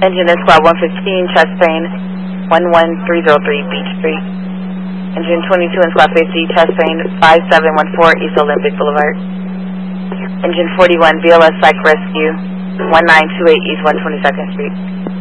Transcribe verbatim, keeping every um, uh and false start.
Engine in squad one fifteen, chest pain, one one three zero three Beach Street. Engine twenty-two in squad fifty, chest pain, five seven one four East Olympic Boulevard. Engine forty-one, B L S Psych Rescue, one nine two eight East one twenty-second Street.